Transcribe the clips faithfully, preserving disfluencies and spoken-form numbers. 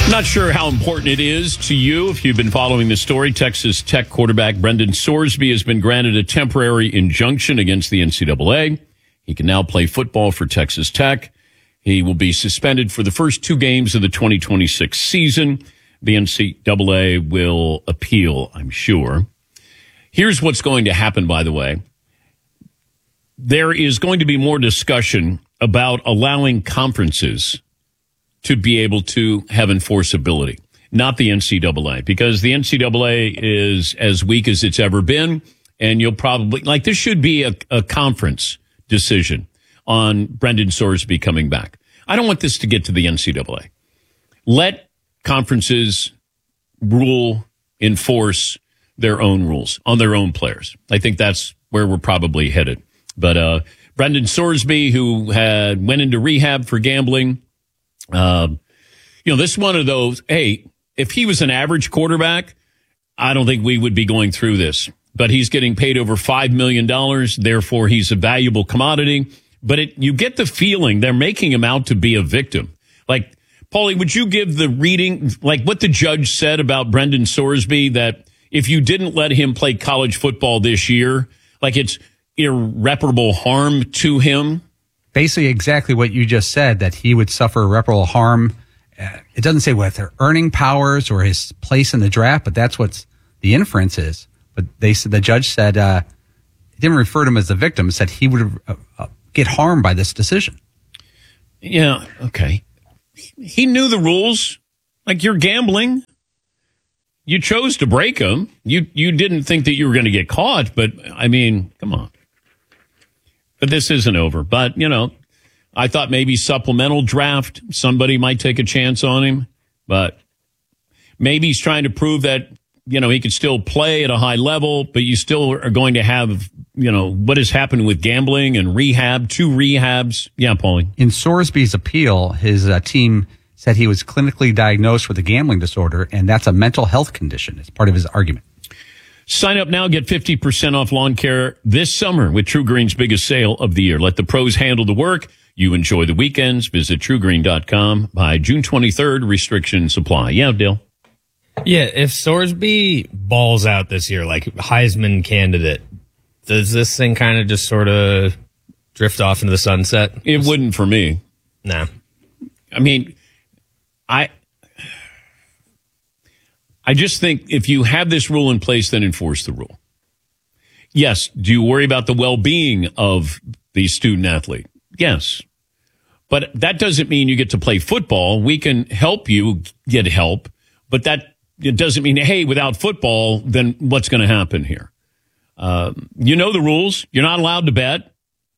Not sure how important it is to you if you've been following the story. Texas Tech quarterback Brendan Sorsby has been granted a temporary injunction against the N C double A. He can now play football for Texas Tech. He will be suspended for the first two games of the twenty twenty-six season. The N C double A will appeal, I'm sure. Here's what's going to happen, by the way. There is going to be more discussion about allowing conferences to be able to have enforceability, not the N C double A, because the N C double A is as weak as it's ever been, and you'll probably, like, this should be a, a conference decision on Brendan Sorsby coming back. I don't want this to get to the N C double A. Let conferences rule, enforce their own rules on their own players. I think that's where we're probably headed. But uh, Brendan Sorsby, who had went into rehab for gambling, uh, you know, this is one of those, hey, if he was an average quarterback, I don't think we would be going through this. But he's getting paid over five million dollars, therefore he's a valuable commodity. But it, you get the feeling they're making him out to be a victim. Like, Paulie, would you give the reading, like what the judge said about Brendan Sorsby, that if you didn't let him play college football this year, like it's irreparable harm to him? Basically exactly what you just said, that he would suffer irreparable harm. Uh, it doesn't say what their earning powers or his place in the draft, but that's what the inference is. But they said, the judge said, uh, he didn't refer to him as a victim, said he would uh, uh, get harmed by this decision. Yeah, okay. He knew the rules. Like, you're gambling. You chose to break them. You you didn't think that you were going to get caught, but, I mean, come on. But this isn't over. But, you know, I thought maybe supplemental draft, somebody might take a chance on him. But maybe he's trying to prove that, you know, he could still play at a high level, but you still are going to have, you know, what has happened with gambling and rehab, two rehabs. Yeah, Paulie. In Sorsby's appeal, his uh, team said he was clinically diagnosed with a gambling disorder, and that's a mental health condition. It's part of his argument. Sign up now, get fifty percent off lawn care this summer with True Green's biggest sale of the year. Let the pros handle the work. You enjoy the weekends. Visit true green dot com by June twenty-third. Restrictions apply. Yeah, Dale. Yeah, if Sorsby balls out this year, like Heisman candidate, does this thing kind of just sort of drift off into the sunset? It wouldn't for me. No. I mean, I I just think if you have this rule in place, then enforce the rule. Yes, do you worry about the well-being of the student athlete? Yes. But that doesn't mean you get to play football. We can help you get help, but that it doesn't mean, hey, without football, then what's going to happen here? Uh, you know the rules. You're not allowed to bet.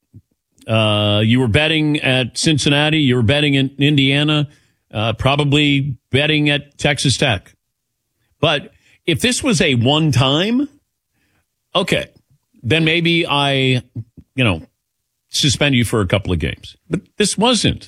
Uh, you were betting at Cincinnati. You were betting in Indiana. Uh, probably betting at Texas Tech. But if this was a one-time, okay, then maybe I, you know, suspend you for a couple of games. But this wasn't.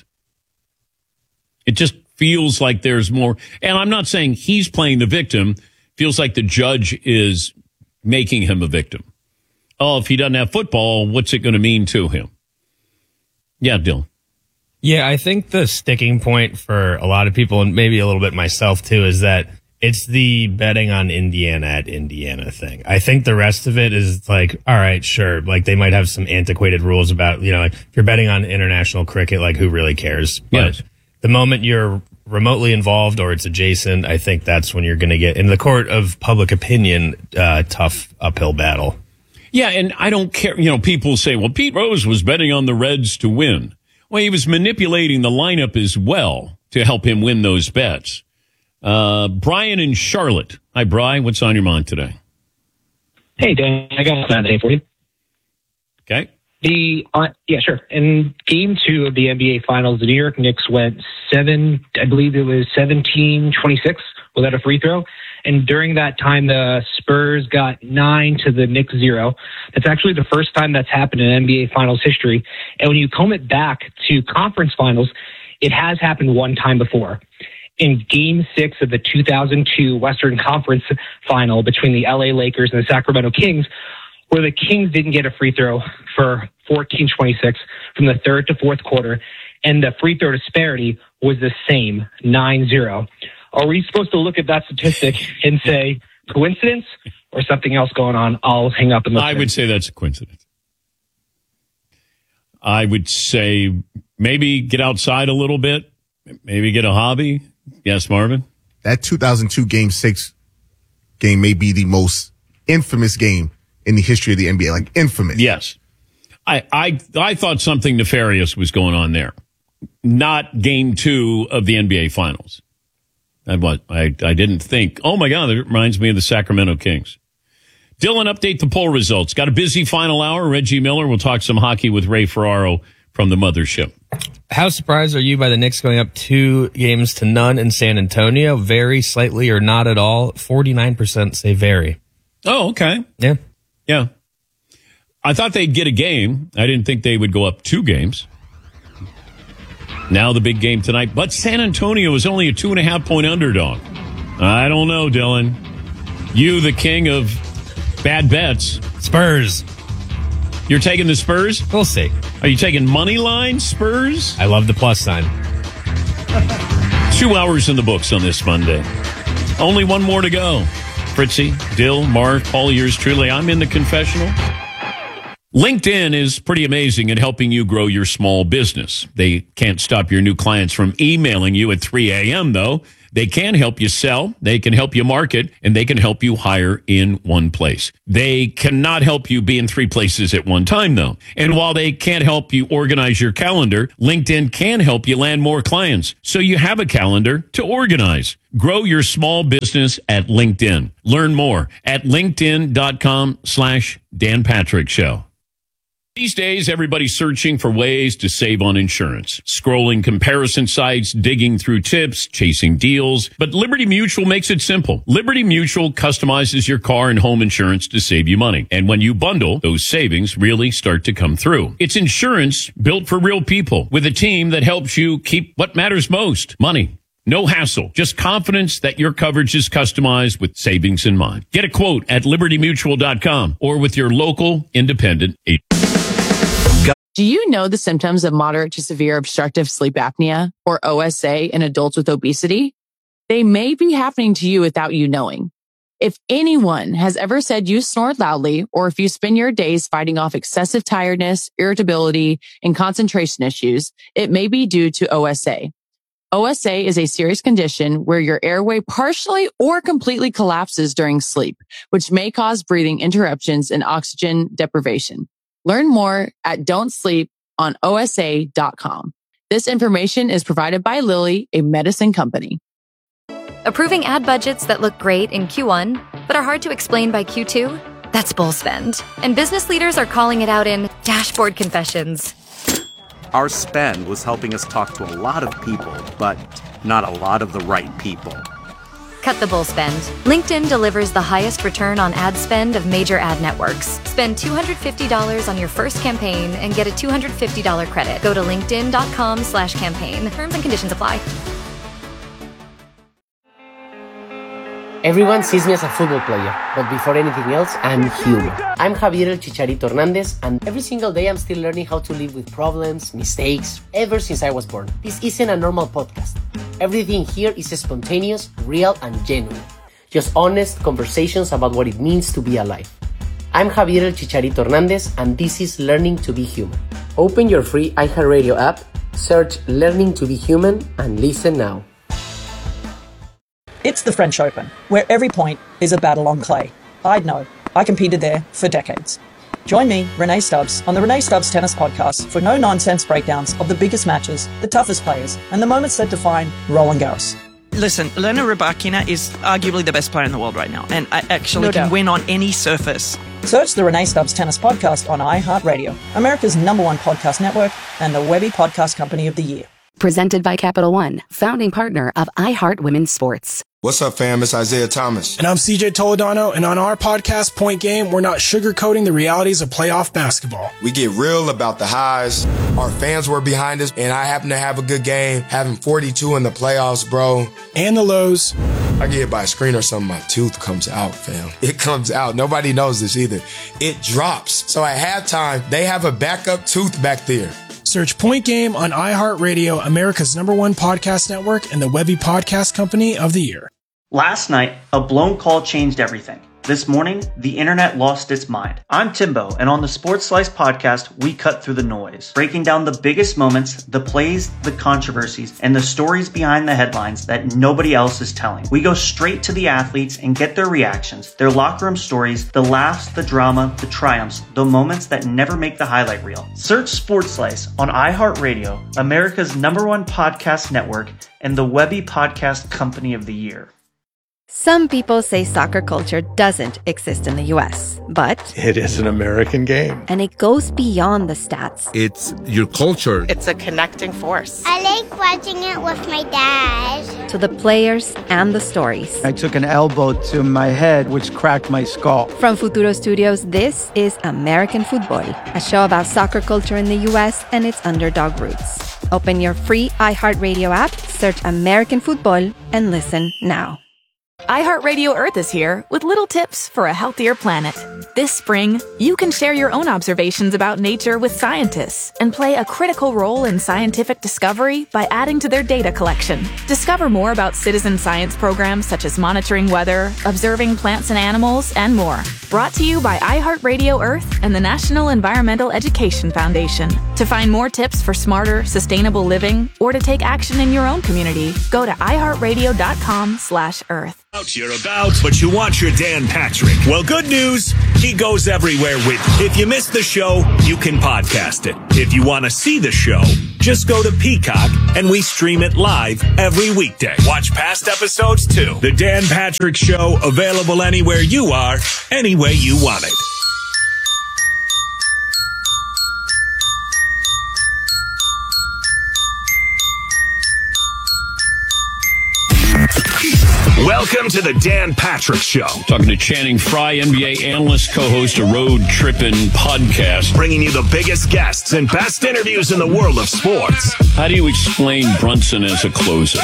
It just feels like there's more. And I'm not saying he's playing the victim. Feels like the judge is making him a victim. Oh, if he doesn't have football, what's it going to mean to him? Yeah, Dylan. Yeah, I think the sticking point for a lot of people, and maybe a little bit myself too, is that it's the betting on Indiana at Indiana thing. I think the rest of it is like, all right, sure. Like, they might have some antiquated rules about, you know, like if you're betting on international cricket, like, who really cares? But yes. The moment you're remotely involved or it's adjacent, I think that's when you're going to get, in the court of public opinion, uh, tough uphill battle. Yeah, and I don't care. You know, people say, well, Pete Rose was betting on the Reds to win. Well, he was manipulating the lineup as well to help him win those bets. Uh, Brian in Charlotte. Hi, Brian. What's on your mind today? Hey, Dan. I got that day for you. Okay. The uh, yeah, sure. In game two of the N B A Finals, the New York Knicks went seven. I believe it was seventeen twenty-six without a free throw. And during that time, the Spurs got nine to the Knicks zero. That's actually the first time that's happened in N B A Finals history. And when you comb it back to conference finals, it has happened one time before. In game six of the two thousand two Western Conference final between the L A Lakers and the Sacramento Kings, where the Kings didn't get a free throw for fourteen twenty-six from the third to fourth quarter, and the free throw disparity was the same, nine zero. are we supposed to look at that statistic and say coincidence or something else going on? I'll hang up and listen. I would say that's a coincidence. I would say maybe get outside a little bit, maybe get a hobby. Yes, Marvin? That two thousand two Game six game may be the most infamous game in the history of the N B A, like infamous. Yes. I, I, I thought something nefarious was going on there. Not game two of the N B A Finals. I, what, I, I didn't think, oh my God, that reminds me of the Sacramento Kings. Dylan, update the poll results. Got a busy final hour. Reggie Miller will talk some hockey with Ray Ferraro from the mothership. How surprised are you by the Knicks going up two games to none in San Antonio? Very, slightly, or not at all? forty-nine percent say very. Oh, okay. Yeah. Yeah. I thought they'd get a game. I didn't think they would go up two games. Now the big game tonight. But San Antonio is only a two and a half point underdog. I don't know, Dylan. You, the king of bad bets. Spurs. You're taking the Spurs? We'll see. Are you taking money line Spurs? I love the plus sign. Two hours in the books on this Monday. Only one more to go. Fritzy, Dill, Mark, all yours truly. I'm in the confessional. LinkedIn is pretty amazing at helping you grow your small business. They can't stop your new clients from emailing you at three a.m., though. They can help you sell, they can help you market, and they can help you hire in one place. They cannot help you be in three places at one time, though. And while they can't help you organize your calendar, LinkedIn can help you land more clients, so you have a calendar to organize. Grow your small business at LinkedIn. Learn more at linkedin.com slash Dan Patrick Show. These days, everybody's searching for ways to save on insurance. Scrolling comparison sites, digging through tips, chasing deals. But Liberty Mutual makes it simple. Liberty Mutual customizes your car and home insurance to save you money. And when you bundle, those savings really start to come through. It's insurance built for real people with a team that helps you keep what matters most, money. No hassle, just confidence that your coverage is customized with savings in mind. Get a quote at liberty mutual dot com or with your local independent agent. Do you know the symptoms of moderate to severe obstructive sleep apnea, or O S A, in adults with obesity? They may be happening to you without you knowing. If anyone has ever said you snore loudly, or if you spend your days fighting off excessive tiredness, irritability, and concentration issues, it may be due to O S A. O S A is a serious condition where your airway partially or completely collapses during sleep, which may cause breathing interruptions and oxygen deprivation. Learn more at don't sleep on O S A dot com. This information is provided by Lilly, a medicine company. Approving ad budgets that look great in Q one, but are hard to explain by Q two? That's bull spend. And business leaders are calling it out in dashboard confessions. Our spend was helping us talk to a lot of people, but not a lot of the right people. Cut the bull spend. LinkedIn delivers the highest return on ad spend of major ad networks. Spend two hundred fifty dollars on your first campaign and get a two hundred fifty dollars credit. Go to linkedin.com slash campaign. Terms and conditions apply. Everyone sees me as a football player, but before anything else, I'm human. I'm Javier El Chicharito Hernandez, and every single day I'm still learning how to live with problems, mistakes, ever since I was born. This isn't a normal podcast. Everything here is spontaneous, real, and genuine. Just honest conversations about what it means to be alive. I'm Javier El Chicharito Hernandez, and this is Learning to be Human. Open your free iHeartRadio app, search Learning to be Human, and listen now. It's the French Open, where every point is a battle on clay. I'd know. I competed there for decades. Join me, Renee Stubbs, on the Renee Stubbs Tennis Podcast for no-nonsense breakdowns of the biggest matches, the toughest players, and the moments that define Roland Garros. Listen, Elena Rybakina is arguably the best player in the world right now, and I actually No can doubt. win on any surface. Search the Renee Stubbs Tennis Podcast on iHeartRadio, America's number one podcast network, and the Webby Podcast Company of the Year. Presented by Capital One, founding partner of iHeart Women's Sports. What's up, fam? It's Isaiah Thomas. And I'm C J Toledano, and on our podcast, Point Game, we're not sugarcoating the realities of playoff basketball. We get real about the highs. Our fans were behind us, and I happen to have a good game, having forty-two in the playoffs, bro. And the lows. I get hit by a screen or something, my tooth comes out, fam. It comes out. Nobody knows this either. It drops. So at halftime, they have a backup tooth back there. Search Point Game on iHeartRadio, America's number one podcast network, and the Webby Podcast Company of the Year. Last night, a blown call changed everything. This morning, the internet lost its mind. I'm Timbo, and on the Sports Slice podcast, we cut through the noise, breaking down the biggest moments, the plays, the controversies, and the stories behind the headlines that nobody else is telling. We go straight to the athletes and get their reactions, their locker room stories, the laughs, the drama, the triumphs, the moments that never make the highlight reel. Search Sports Slice on iHeartRadio, America's number one podcast network, and the Webby Podcast Company of the Year. Some people say soccer culture doesn't exist in the U S, but it is an American game. And it goes beyond the stats. It's your culture. It's a connecting force. I like watching it with my dad. To the players and the stories. I took an elbow to my head, which cracked my skull. From Futuro Studios, this is American Football, a show about soccer culture in the U S and its underdog roots. Open your free iHeartRadio app, search American Football, and listen now. iHeartRadio Earth is here with little tips for a healthier planet. This spring, you can share your own observations about nature with scientists and play a critical role in scientific discovery by adding to their data collection. Discover more about citizen science programs such as monitoring weather, observing plants and animals, and more. Brought to you by iHeartRadio Earth and the National Environmental Education Foundation. To find more tips for smarter, sustainable living or to take action in your own community, go to iHeartRadio.com slash Earth. You're about, but you want your Dan Patrick. Well, good news, he goes everywhere with you. If you missed the show, you can podcast it. If you want to see the show, just go to Peacock and we stream it live every weekday. Watch past episodes too. The Dan Patrick Show, available anywhere you are, any way you want it. Welcome to the Dan Patrick Show. Talking to Channing Frye, N B A analyst, co-host, a road tripping podcast. Bringing you the biggest guests and best interviews in the world of sports. How do you explain Brunson as a closer?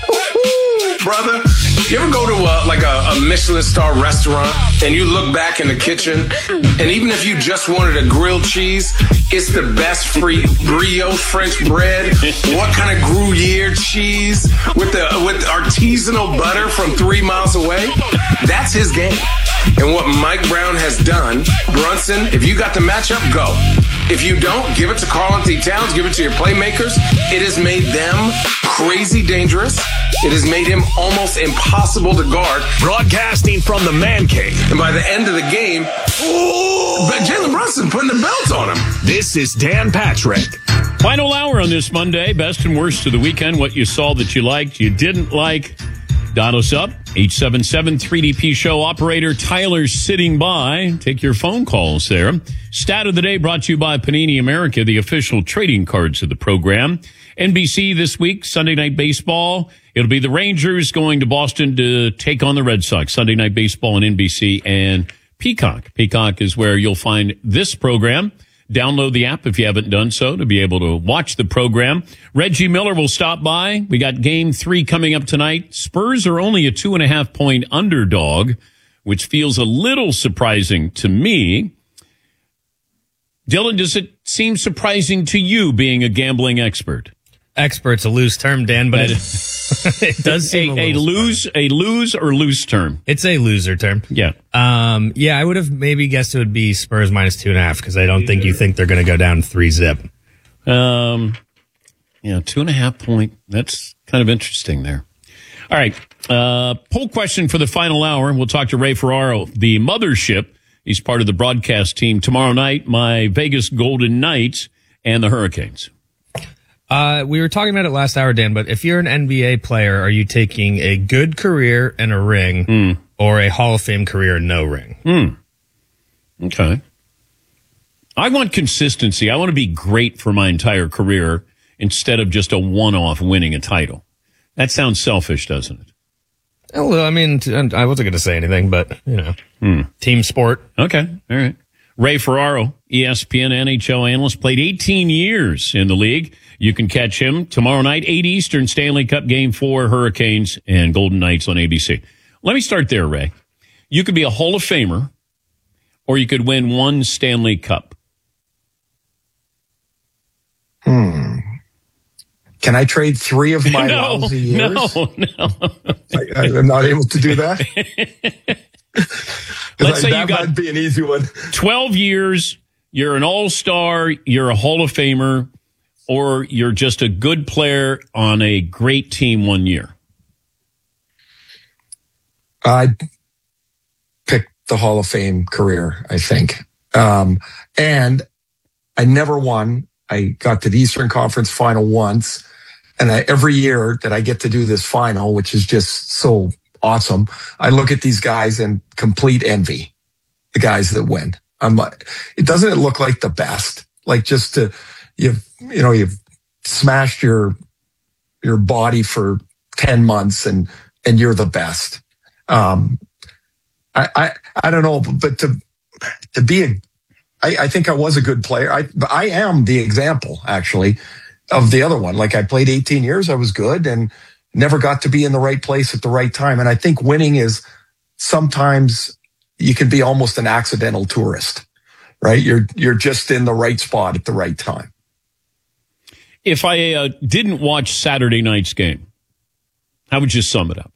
Brother, you ever go to a, like a, a Michelin star restaurant and you look back in the kitchen and even if you just wanted a grilled cheese, it's the best free brioche French bread. What kind of Gruyere cheese with the with artisanal butter from three miles away? That's his game. And what Mike Brown has done, Brunson, if you got the matchup, go. If you don't, give it to Karl-Anthony Towns, give it to your playmakers. It has made them crazy dangerous. It has made him almost impossible to guard. Broadcasting from the man cave. And by the end of the game, ooh, Jalen Brunson putting the belt on him. This is Dan Patrick. Final hour on this Monday. Best and worst of the weekend. What you saw that you liked, you didn't like. Dial us up. eight seven seven three D P show. Operator Tyler's sitting by. Take your phone calls there. Stat of the day brought to you by Panini America, the official trading cards of the program. N B C this week, Sunday Night Baseball. It'll be the Rangers going to Boston to take on the Red Sox. Sunday Night Baseball on N B C and Peacock. Peacock is where you'll find this program. Download the app if you haven't done so to be able to watch the program. Reggie Miller will stop by. We got game three coming up tonight. Spurs are only a two and a half point underdog, which feels a little surprising to me. Dylan, does it seem surprising to you being a gambling expert? Expert's a loose term, Dan, but it, it does seem a, a, a lose, a lose or loose term. It's a loser term. Yeah. Um, yeah, I would have maybe guessed it would be Spurs minus two and a half because I don't think you think they're going to go down three zip. Um, yeah, two and a half point. That's kind of interesting there. All right. Uh, poll question for the final hour. We'll talk to Ray Ferraro, the mothership. He's part of the broadcast team tomorrow night. My Vegas Golden Knights and the Hurricanes. Uh, we were talking about it last hour, Dan, but if you're an N B A player, are you taking a good career and a ring mm. or a Hall of Fame career and no ring? Mm. Okay. I want consistency. I want to be great for my entire career instead of just a one-off winning a title. That sounds selfish, doesn't it? Well, I mean, I wasn't going to say anything, but, you know, mm. team sport. Okay. All right. Ray Ferraro, E S P N N H L analyst, played eighteen years in the league. You can catch him tomorrow night, eight Eastern, Stanley Cup Game four, Hurricanes and Golden Knights on A B C. Let me start there, Ray. You could be a Hall of Famer, or you could win one Stanley Cup. Hmm. Can I trade three of my no, lousy years? No, no. I, I'm not able to do that. Let's I, say that you got might be an easy one. twelve years, you're an all-star, you're a Hall of Famer, or you're just a good player on a great team one year. I'd pick the Hall of Fame career, I think. Um, and I never won. I got to the Eastern Conference final once. And I, every year that I get to do this final, which is just so awesome, I look at these guys and complete envy the guys that win. I'm like, it doesn't it look like the best? Like just to, you've, you know, you've smashed your, your body for ten months and, and you're the best. Um, I, I, I don't know, but to, to be a, I, I think I was a good player. I, I am the example actually of the other one. Like I played eighteen years. I was good and never got to be in the right place at the right time. And I think winning is sometimes you can be almost an accidental tourist, right? You're, you're just in the right spot at the right time. If I uh, didn't watch Saturday night's game, how would you sum it up?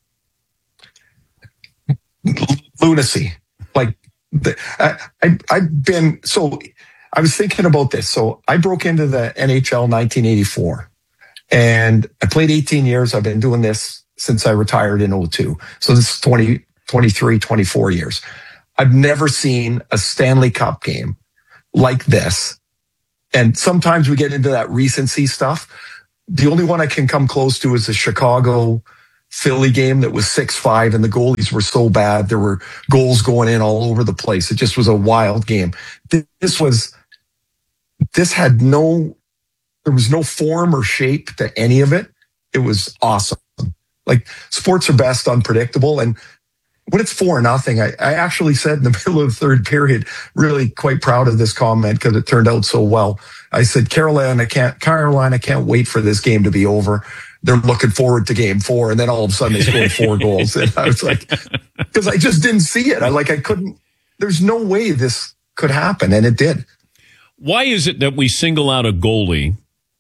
Lunacy. Like the, I, I, I've been, so I was thinking about this. So I broke into the N H L nineteen eighty-four and I played eighteen years. I've been doing this since I retired in oh two. So this is twenty, twenty-three, twenty-four years. I've never seen a Stanley Cup game like this. And sometimes we get into that recency stuff. The only one I can come close to is the Chicago Philly game that was six five and the goalies were so bad. There were goals going in all over the place. It just was a wild game. This was, this had no, there was no form or shape to any of it. It was awesome. Like sports are best unpredictable. And when it's four nothing, I, I actually said in the middle of the third period, really quite proud of this comment because it turned out so well. I said, Carolina can't, Carolina can't wait for this game to be over. They're looking forward to game four. And then all of a sudden they scored four goals. And I was like, because I just didn't see it. I like, I couldn't, there's no way this could happen. And it did. Why is it that we single out a goalie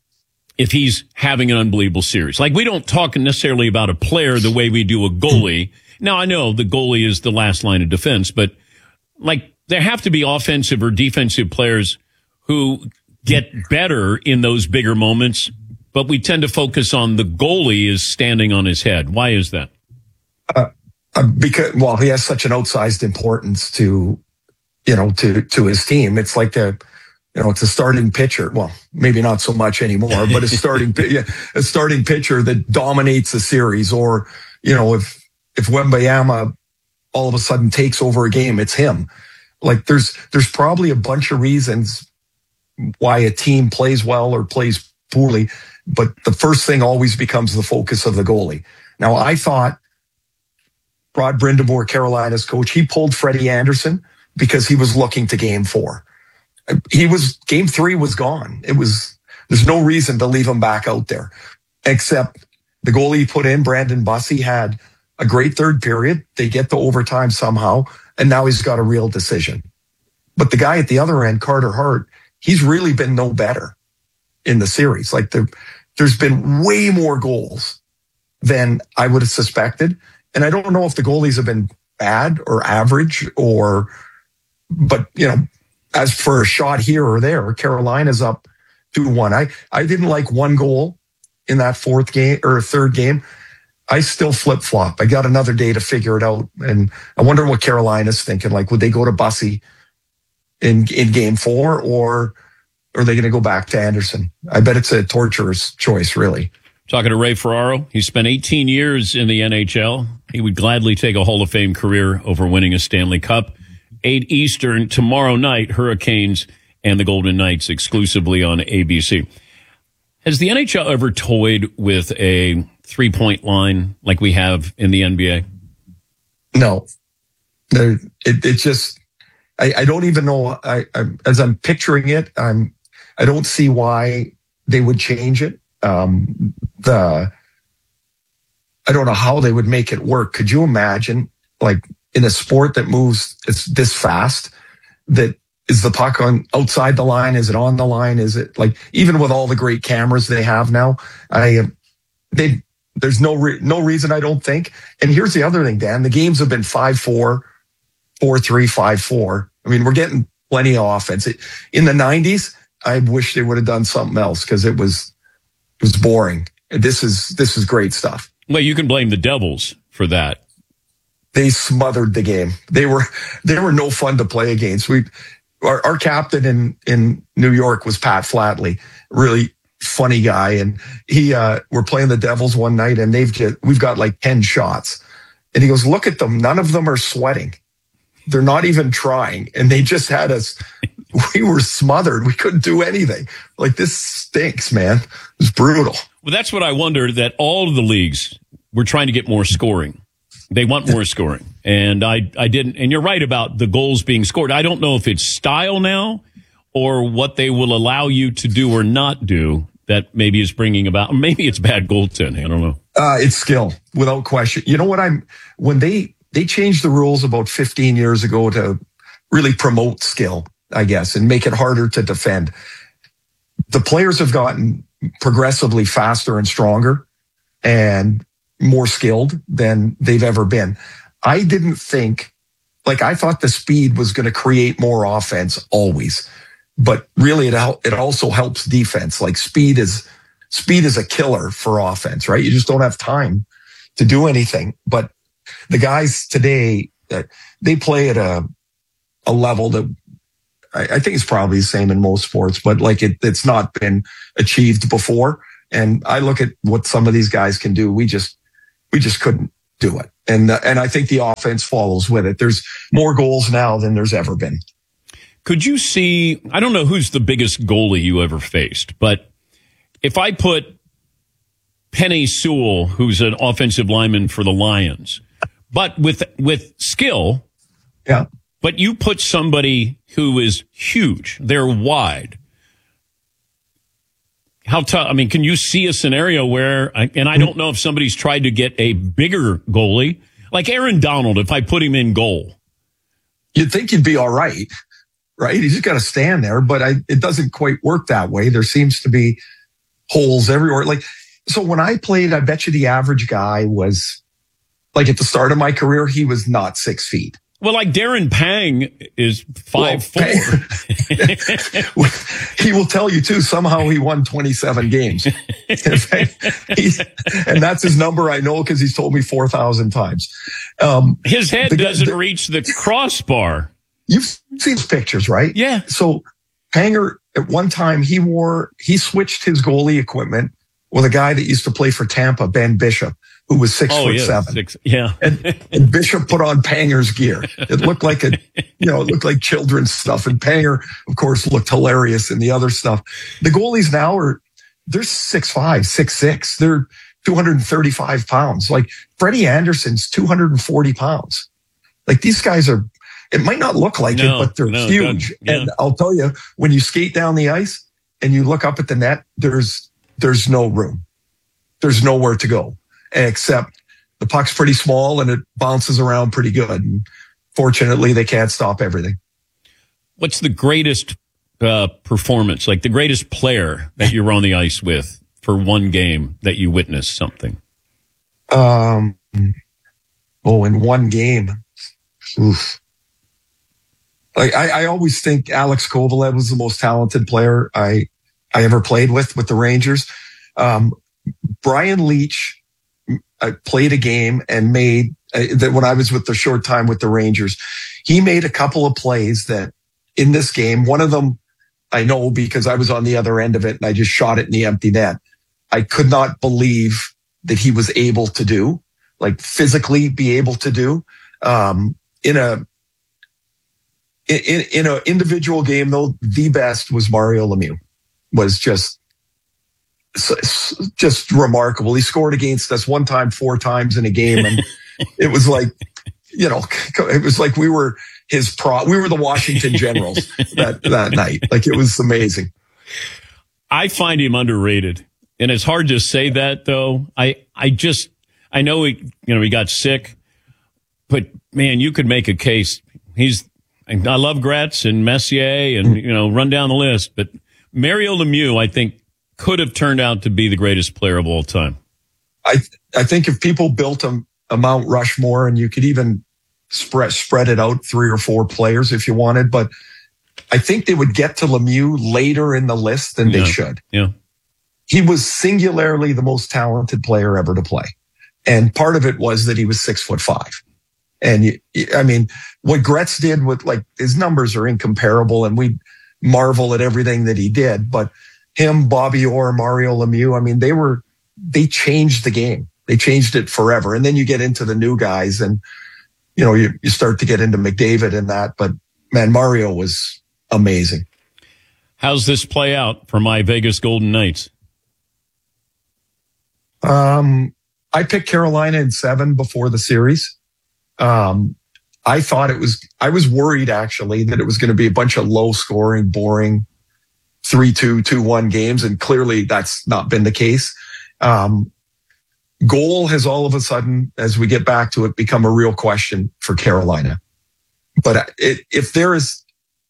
if he's having an unbelievable series? Like we don't talk necessarily about a player the way we do a goalie. Now I know the goalie is the last line of defense, but like there have to be offensive or defensive players who get better in those bigger moments. But we tend to focus on the goalie is standing on his head. Why is that? Uh, uh, because, well, he has such an outsized importance to, you know, to, to his team. It's like a, you know, it's a starting pitcher. Well, maybe not so much anymore, but a starting, yeah, a starting pitcher that dominates a series. Or, you know, if, if Wembanyama all of a sudden takes over a game, it's him. Like there's, there's probably a bunch of reasons why a team plays well or plays poorly. But the first thing always becomes the focus of the goalie. Now, I thought Rod Brind'Amour, Carolina's coach, he pulled Freddie Anderson because he was looking to game four. He was, game three was gone. It was, there's no reason to leave him back out there, except the goalie he put in, Brandon Bussi, had a great third period. They get to overtime somehow, and now he's got a real decision. But the guy at the other end, Carter Hart, he's really been no better in the series. Like there, there's been way more goals than I would have suspected. And I don't know if the goalies have been bad or average or, but you know, as for a shot here or there, Carolina's up two one. I, I didn't like one goal in that fourth game or third game. I still flip flop. I got another day to figure it out. And I wonder what Carolina's thinking. Like, would they go to Bussi in, in game four or, Or are they going to go back to Anderson? I bet it's a torturous choice, really. Talking to Ray Ferraro. He spent eighteen years in the N H L. He would gladly take a Hall of Fame career over winning a Stanley Cup. eight Eastern tomorrow night, Hurricanes and the Golden Knights exclusively on A B C. Has the N H L ever toyed with a three-point line like we have in the N B A? No. There, it, it just, I, I don't even know. I, I, as I'm picturing it, I'm, I don't see why they would change it. Um, the, I don't know how they would make it work. Could you imagine, like, in a sport that moves it's this fast, that is the puck on outside the line? Is it on the line? Is it like, even with all the great cameras they have now, I, they, there's no, re- no reason I don't think. And here's the other thing, Dan, the games have been five four, four three, five four. I mean, we're getting plenty of offense. It, in the nineties, I wish they would have done something else because it was, it was boring. This is, this is great stuff. Well, you can blame the Devils for that. They smothered the game. They were, they were no fun to play against. We, our, our captain in, in New York was Pat Flatley, really funny guy. And he, uh, we're playing the Devils one night and they've just, we've got like ten shots. And he goes, look at them. None of them are sweating. They're not even trying. And they just had us, we were smothered. We couldn't do anything. Like, this stinks, man. It was brutal. Well, that's what I wondered, that all of the leagues were trying to get more scoring. They want more scoring. And I, I didn't, and you're right about the goals being scored. I don't know if it's style now or what they will allow you to do or not do that maybe is bringing about, maybe it's bad goaltending. I don't know. Uh, it's skill, without question. You know what I'm, when they, they changed the rules about fifteen years ago to really promote skill, I guess, and make it harder to defend. The players have gotten progressively faster and stronger and more skilled than they've ever been. I didn't think, like, I thought the speed was going to create more offense always, but really it it also helps defense. Like, speed is speed is a killer for offense, right? You just don't have time to do anything. But the guys today, uh, they play at a a level that I, I think is probably the same in most sports, but like it, it's not been achieved before. And I look at what some of these guys can do. We just we just couldn't do it. And uh, and I think the offense follows with it. There's more goals now than there's ever been. Could you see, I don't know who's the biggest goalie you ever faced, but if I put Penny Sewell, who's an offensive lineman for the Lions, but with with skill, yeah. But you put somebody who is huge, they're wide. How tough? I mean, can you see a scenario where, and I don't know if somebody's tried to get a bigger goalie, like Aaron Donald, if I put him in goal? You'd think you'd be all right, right? You just got to stand there, but I, it doesn't quite work that way. There seems to be holes everywhere. Like, so when I played, I bet you the average guy was, like, at the start of my career, he was not six feet. Well, like Darren Pang is five four. Well, he will tell you too. Somehow he won twenty-seven games, he's, and that's his number. I know because he's told me four thousand times. Um, his head the, doesn't the, reach the crossbar. You've seen his pictures, right? Yeah. So Panger, at one time, he wore he switched his goalie equipment with a guy that used to play for Tampa, Ben Bishop, who was six oh, foot yeah, seven. Six, yeah. and, and Bishop put on Panger's gear. It looked like a, you know, it looked like children's stuff. And Panger, of course, looked hilarious in the other stuff. The goalies now are, they're six five, six six. They're two hundred thirty-five pounds. Like Freddie Anderson's two hundred forty pounds. Like, these guys are, it might not look like no, it, but they're no, huge. Yeah. And I'll tell you, when you skate down the ice and you look up at the net, there's, there's no room. There's nowhere to go. Except the puck's pretty small and it bounces around pretty good. And fortunately, they can't stop everything. What's the greatest uh, performance, like the greatest player that you were on the ice with for one game that you witnessed something? Um, oh, in one game. Oof. Like, I, I always think Alex Kovalev was the most talented player I, I ever played with, with the Rangers. Um, Brian Leach, I played a game and made uh, that when I was with the short time with the Rangers, he made a couple of plays that in this game, one of them I know because I was on the other end of it and I just shot it in the empty net. I could not believe that he was able to do, like physically be able to do, um, in a, in, in an individual game though, the best was Mario Lemieux, was just, just remarkable. He scored against us one time, four times in a game. And it was like, you know, it was like we were his pro, we were the Washington Generals that, that night. Like, it was amazing. I find him underrated. And it's hard to say that though. I, I just, I know he, you know, he got sick, but man, you could make a case. He's, And I love Gretz and Messier and, you know, run down the list. But Mario Lemieux, I think, could have turned out to be the greatest player of all time. I I think if people built a, a Mount Rushmore, and you could even spread spread it out three or four players if you wanted, but I think they would get to Lemieux later in the list than Yeah. they should. Yeah. He was singularly the most talented player ever to play. And part of it was that he was six foot five. And you, I mean, what Gretz did with, like, his numbers are incomparable, and we marvel at everything that he did. But him, Bobby Orr, Mario Lemieux, I mean, they were, they changed the game. They changed it forever. And then you get into the new guys, and, you know, you, you start to get into McDavid and that. But man, Mario was amazing. How's this play out for my Vegas Golden Knights? Um, I picked Carolina in seven before the series. Um, I thought it was, I was worried actually that it was going to be a bunch of low scoring, boring three two, two one games. And clearly that's not been the case. Um, goal has all of a sudden, as we get back to it, become a real question for Carolina. But it, if there is,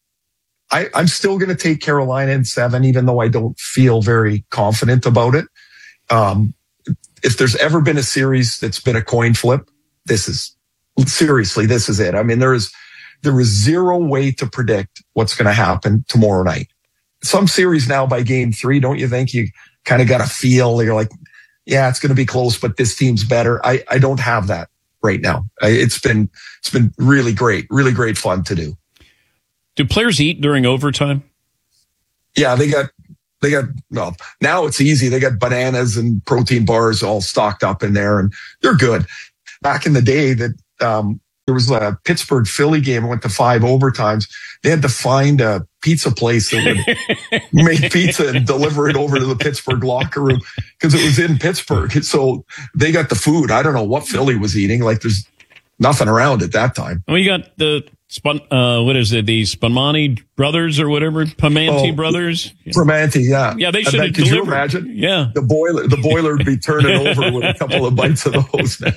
I, I'm still going to take Carolina in seven, even though I don't feel very confident about it. Um, if there's ever been a series that's been a coin flip, this is, seriously, this is it. I mean, there is, there is zero way to predict what's going to happen tomorrow night. Some series now by game three, don't you think you kind of got a feel? You're like, yeah, it's going to be close, but this team's better. I, I don't have that right now. I, it's been, it's been really great, really great fun to do. Do players eat during overtime? Yeah, they got, they got, well, now it's easy. They got bananas and protein bars all stocked up in there, and they're good. Back in the day that, um, there was a Pittsburgh Philly game. It went to five overtimes. They had to find a pizza place that would make pizza and deliver it over to the Pittsburgh locker room because it was in Pittsburgh. So they got the food. I don't know what Philly was eating. Like, there's nothing around at that time. Well, you got the Spun, uh, what is it? The Spumani brothers or whatever? Pamanti Oh, brothers? Primanti, yeah. Yeah, they I should bet- have Could you delivered. imagine? Yeah. The boiler, the boiler would be turning over with a couple of bites of those, man.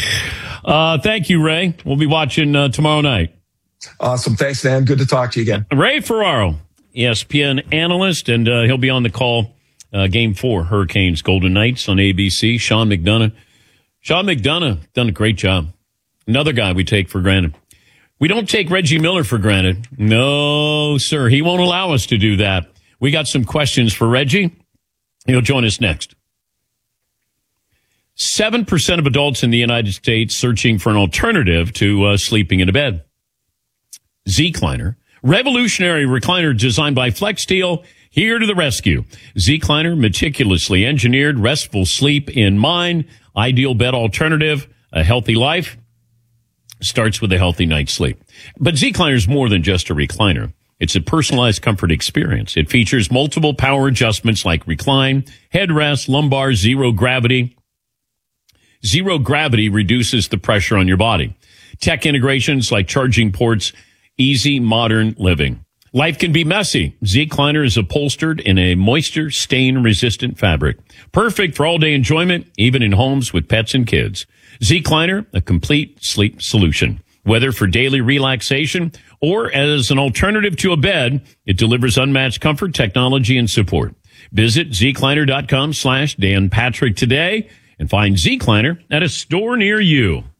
Uh, thank you, Ray. We'll be watching uh, tomorrow night. Awesome. Thanks, Dan. Good to talk to you again. Ray Ferraro, E S P N analyst, and uh, he'll be on the call uh, game four, Hurricanes Golden Knights on A B C. Sean McDonough. Sean McDonough done a great job. Another guy we take for granted. We don't take Reggie Miller for granted. No, sir. He won't allow us to do that. We got some questions for Reggie. He'll join us next. seven percent of adults in the United States searching for an alternative to uh, sleeping in a bed. Zecliner, revolutionary recliner designed by FlexSteel, here to the rescue. Zecliner, meticulously engineered, restful sleep in mind, ideal bed alternative, a healthy life starts with a healthy night's sleep. But Zecliner is more than just a recliner. It's a personalized comfort experience. It features multiple power adjustments like recline, headrest, lumbar, zero gravity. Zero gravity reduces the pressure on your body. Tech integrations like charging ports, easy modern living. Life can be messy. Zecliner is upholstered in a moisture stain resistant fabric. Perfect for all day enjoyment, even in homes with pets and kids. Zecliner, a complete sleep solution. Whether for daily relaxation or as an alternative to a bed, it delivers unmatched comfort, technology, and support. Visit Zecliner.com slash Dan Patrick today and find Zecliner at a store near you.